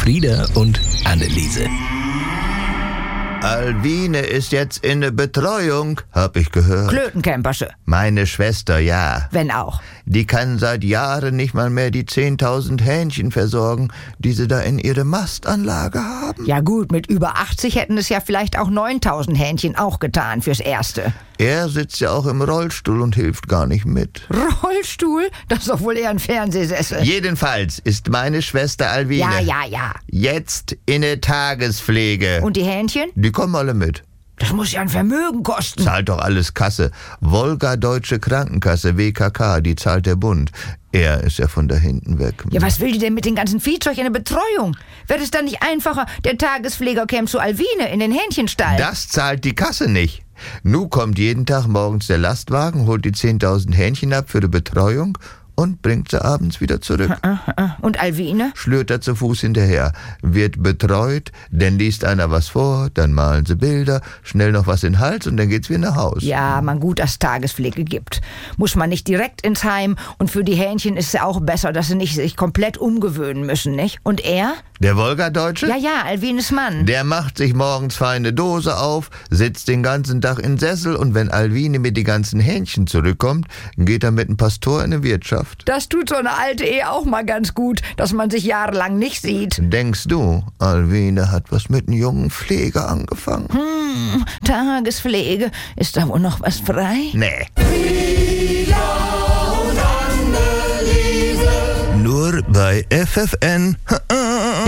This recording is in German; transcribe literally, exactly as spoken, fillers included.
Frieda und Anneliese. Alwine ist jetzt in der Betreuung, hab ich gehört. Klötenkämpersche. Meine Schwester, ja. Wenn auch. Die kann seit Jahren nicht mal mehr die zehntausend Hähnchen versorgen, die sie da in ihre Mastanlage haben. Ja gut, mit über achtzig hätten es ja vielleicht auch neuntausend Hähnchen auch getan fürs Erste. Er sitzt ja auch im Rollstuhl und hilft gar nicht mit. Rollstuhl? Das ist doch wohl eher ein Fernsehsessel. Jedenfalls ist meine Schwester Alwine Ja, ja, ja. jetzt in der Tagespflege. Und die Hähnchen? Die kommen alle mit. Das muss ja ein Vermögen kosten. Zahlt doch alles Kasse. Wolga Deutsche Krankenkasse, W K K, die zahlt der Bund. Er ist ja von da hinten weg. Ja, was will die denn mit dem ganzen Viehzeug in der Betreuung? Wäre es dann nicht einfacher, der Tagespfleger käme zu Alwine in den Hähnchenstall? Das zahlt die Kasse nicht. Nu kommt jeden Tag morgens der Lastwagen, holt die zehntausend Hähnchen ab für die Betreuung und bringt sie abends wieder zurück. Und Alwine? Schlürt er zu Fuß hinterher, wird betreut, dann liest einer was vor, dann malen sie Bilder, schnell noch was in den Hals und dann geht's wieder nach Haus. Ja, man gut, dass Tagespflege gibt. Muss man nicht direkt ins Heim und für die Hähnchen ist es ja auch besser, dass sie nicht sich komplett umgewöhnen müssen, nicht? Und er? Der Wolga-Deutsche? Ja, ja, Alwines Mann. Der macht sich morgens feine Dose auf, sitzt den ganzen Tag in Sessel und wenn Alwine mit die ganzen Hähnchen zurückkommt, geht er mit dem Pastor in die Wirtschaft. Das tut so eine alte Ehe auch mal ganz gut, dass man sich jahrelang nicht sieht. Denkst du, Alwine hat was mit einem jungen Pfleger angefangen? Hm, Tagespflege. Ist da wohl noch was frei? Nee. Frieda und Anneliese. Nur bei F F N.